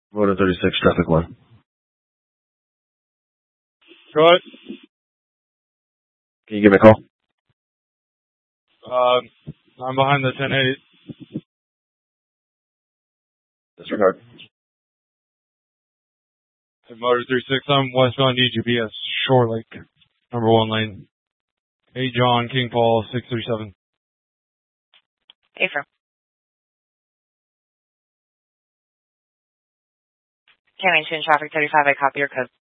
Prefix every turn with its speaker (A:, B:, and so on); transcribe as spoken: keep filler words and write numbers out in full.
A: Motor thirty-six, traffic one.
B: Go ahead.
A: Can you give me a call?
B: Uh, I'm behind the ten eight.
A: Disregard.
B: Hey, Motor thirty-six, I'm westbound D G B S, Shore Lake, number one lane. Hey, John, King Paul, six three seven.
C: Affirm. Can I change traffic thirty-five? I copy your code.